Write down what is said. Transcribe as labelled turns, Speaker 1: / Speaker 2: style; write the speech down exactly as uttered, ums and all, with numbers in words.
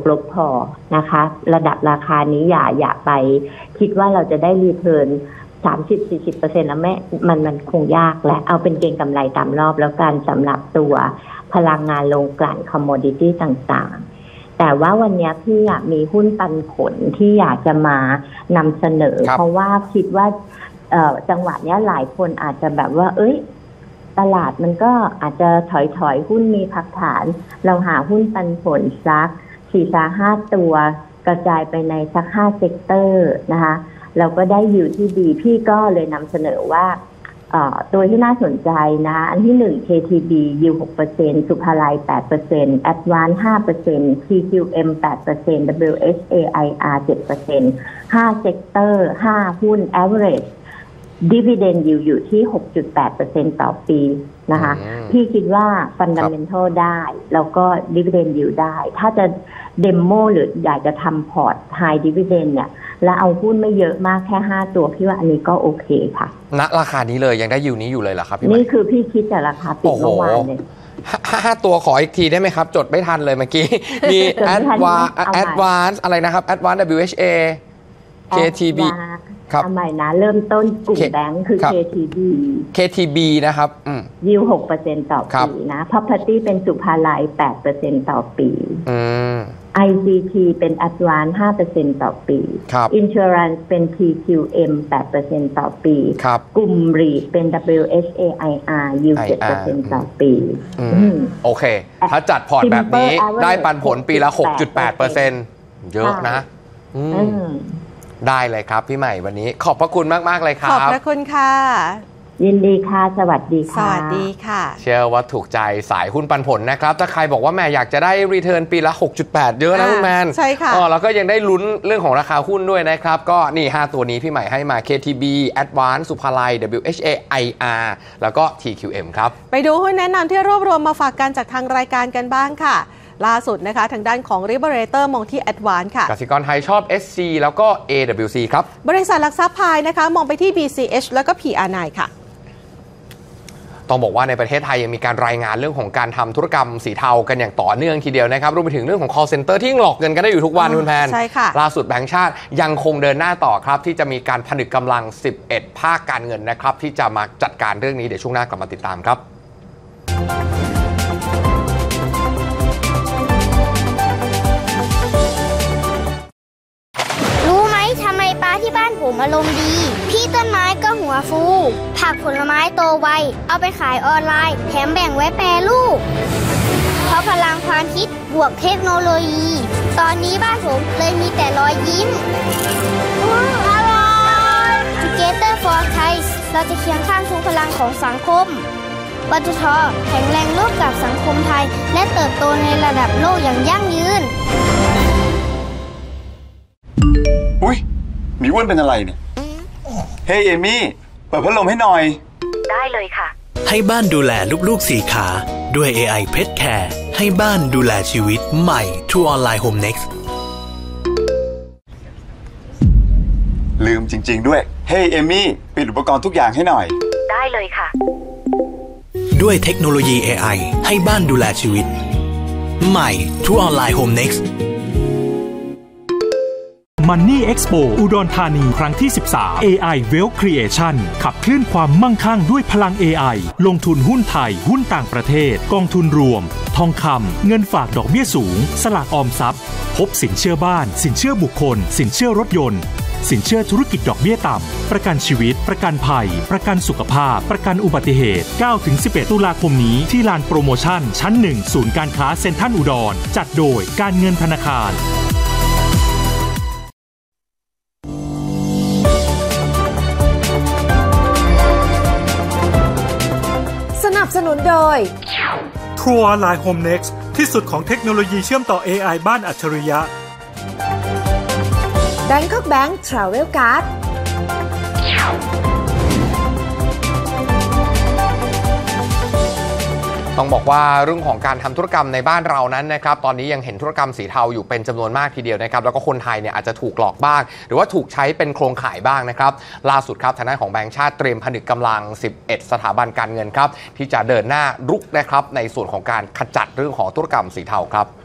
Speaker 1: ลบพอนะคะระดับราคานี้อย่าอย่าไปคิดว่าเราจะได้รีเทิร์นสามสิบ สี่สิบเปอร์เซ็นต์ แล้วแม่มันมันคงยากและเอาเป็นเก็งกำไรตามรอบแล้วกันสำหรับตัวพลังงานโรงกลั่นคอมโมดิตี้ต่างๆแต่ว่าวันนี้พี่อยากมีหุ้นปันผลที่อยากจะมานำเสนอเพราะว่าคิดว่าจังหวะนี้หลายคนอาจจะแบบว่าเอ้ยตลาดมันก็อาจจะถอยถอยหุ้นมีพักฐานเราหาหุ้นปันผลสักสี่สาห้าตัวกระจายไปในสักห้าเซกเตอร์นะคะเราก็ได้อยู่ที่ดีพี่ก็เลยนำเสนอว่าตัวที่น่าสนใจนะอันที่หนึ่ง เค ที บี ยิว หกเปอร์เซ็นต์ สุภาลัย แปดเปอร์เซ็นต์ Advance ห้าเปอร์เซ็นต์ ที คิว เอ็ม แปดเปอร์เซ็นต์ ดับเบิลยู เอช เอ ไอ อาร์ เจ็ดเปอร์เซ็นต์ ห้าเซกเตอร์ ห้าหุ้น Average Dividend Yield อยู่ที่ หกจุดแปดเปอร์เซ็นต์ ต่อปีนะคะพี่คิดว่า Fundamental ได้แล้วก็ Dividend Yield ได้ถ้าจะเดโมหรืออยากจะทำพอร์ต High Dividend เนี่ยแล้วเอาหุ้นไม่เยอะมากแค่ห้าตัวพี่ว่าอันนี้ก็โอเคค่ะ
Speaker 2: ณราคานี้เลยยังได้ยิวนี้อยู่เลยเหรอครับพี่
Speaker 1: นี่คือพี่คิดแต่ราคาปิดเมื่อวานเลย
Speaker 2: ห้าตัวขออีกทีได้ไหมครับจดไม่ทันเลยเมื่อกี้มี Advance Advance อะไรนะครับ Advance ดับเบิลยู เอช เอ เค ที บี ครับ
Speaker 1: ทำไมนะเริ่มต้นกลุ่มแบงค์คือ เค ที บี
Speaker 2: เค ที บี นะครับ
Speaker 1: ยิว หกเปอร์เซ็นต์ ต่อปีนะ Property เป็นสุภาลัย แปดเปอร์เซ็นต์ ต่อปี ไอ ซี ที เป็น Advance ห้าเปอร์เซ็นต์ ต่อปี Insurance เป็น ที คิว เอ็ม แปดเปอร์เซ็นต์ ต่อปีกลุ่ม REIT เป็น ดับเบิลยู เอช เอ ไอ อาร์ ยิว เจ็ดเปอร์เซ็นต์ ต่อปี
Speaker 2: โอเคถ้าจัดพอร์ตแบบนี้ได้ปันผลปีละ หกจุดแปดเปอร์เซ็นต์ เยอะนะได้เลยครับพี่ใหม่วันนี้ขอบพระคุณมากๆเลยครับ
Speaker 3: ขอบพระคุณค่ะ
Speaker 1: ยินดีค่ะสวัสดีค่ะ
Speaker 3: สวัสดีค่ะ
Speaker 2: เชื่อว่าถูกใจสายหุ้นปันผลนะครับถ้าใครบอกว่าแม่อยากจะได้รีเทิร์นปีละ หกจุดแปด เยอะนะคุณแมน
Speaker 3: ใช่ค่ะ
Speaker 2: อ๋อแล้วก็ยังได้ลุ้นเรื่องของราคาหุ้นด้วยนะครับก็นี่ห้าตัวนี้พี่ใหม่ให้มา เค ที บี Advance สุภาลัย ดับเบิลยู เอช เอ ไอ อาร์ แล้วก็ ที คิว เอ็ม ครับ
Speaker 3: ไปดูหุ้นแนะนำที่รวบรวมมาฝากกันจากทางรายการกันบ้างค่ะล่าสุดนะคะทางด้านของ Liberator มองที่ Advance ค่ะ
Speaker 2: กสิกรไทยชอบ เอส ซี แล้วก็ เอ ดับเบิลยู ซี ครับ
Speaker 3: บริษัทหลักทรัพย์พายนะคะมองไปที่ บี ซี เอช แล้วก็ พี อาร์ ไนน์ ค่ะ
Speaker 2: ต้องบอกว่าในประเทศไทยยังมีการรายงานเรื่องของการทำธุรกรรมสีเทากันอย่างต่อเนื่องทีเดียวนะครับรวมไปถึงเรื่องของ call center ที่หลอกเงินกันได้อยู่ทุกวันคุณแพน
Speaker 3: ใช่ค่ะ
Speaker 2: ล่าสุดแบงก์ชาติยังคงเดินหน้าต่อครับที่จะมีการผนึกกำลังสิบเอ็ดภาคการเงินนะครับที่จะมาจัดการเรื่องนี้เดี๋ยวช่วงหน้ากลับมาติดตามครับ
Speaker 4: ที่บ้านผมอารมณ์ดีพี่ต้นไม้ก็หัวฟูผักผลไม้โตไวเอาไปขายออนไลน์แถมแบ่งไว้แปรรูปเพราะพลังความคิดบวกเทคโนโลยีตอนนี้บ้านผมเลยมีแต่รอยยิ้มอร่อย Together for Thai เราจะเคียงข้างทุกพลังของสังคมปตท.แข็งแรงร่วมกับสังคมไทยและเติบโตในระดับโลกอย่างยั่งยืน
Speaker 5: อุ๊ยมีอ้วนเป็นอะไรเนี่ยเฮ้ยเอมี่เปิดพัดลมให้หน่อย
Speaker 6: ได้เลยค่ะ
Speaker 7: ให้บ้านดูแลลูกๆสี่ขาด้วย เอ ไอ Pet Care ให้บ้านดูแลชีวิตใหม่ True Online Home Next
Speaker 5: ลืมจริงๆด้วยเฮ้ยเอมี่ปิดอุปกรณ์ทุกอย่างให้หน่อย
Speaker 6: ได้เลยค่ะ
Speaker 7: ด้วยเทคโนโลยี เอ ไอ ให้บ้านดูแลชีวิตใหม่ True Online Home Next
Speaker 8: Money Expo อุดรธานีครั้งที่ สิบสาม เอ ไอ Wealth Creation ขับเคลื่อนความมั่งคั่งด้วยพลัง เอ ไอ ลงทุนหุ้นไทยหุ้นต่างประเทศกองทุนรวมทองคำเงินฝากดอกเบี้ยสูงสลากออมทรัพย์พบสินเชื่อบ้านสินเชื่อบุคคลสินเชื่อรถยนต์สินเชื่อธุรกิจดอกเบี้ยต่ำประกันชีวิตประกันภัยประกันสุขภาพประกันอุบัติเหตุ เก้าถึงสิบเอ็ด ตุลาคมนี้ที่ลานโปรโมชั่นชั้นหนึ่งศูนย์การค้าเซ็นทรัลอุดรจัดโดยการเงินธนาคาร
Speaker 3: สนับสนุนโดย
Speaker 8: True Online Home Next ที่สุดของเทคโนโลยีเชื่อมต่อ เอ ไอ บ้านอัจฉริยะ
Speaker 3: Bangkok Bank Travel Card
Speaker 2: ต้องบอกว่าเรื่องของการทำธุรกรรมในบ้านเรานั้นนะครับตอนนี้ยังเห็นธุรกรรมสีเทาอยู่เป็นจำนวนมากทีเดียวนะครับแล้วก็คนไทยเนี่ยอาจจะถูกหลอกบ้างหรือว่าถูกใช้เป็นโครงข่ายบ้างนะครับล่าสุดครับทางด้านของแบงก์ชาติเตรียมผนึกกำลังสิบเอ็ดสถาบันการเงินครับที่จะเดินหน้ารุกนะครับในส่วนของการขจัดเรื่องของธุรกรรมสีเทาครับ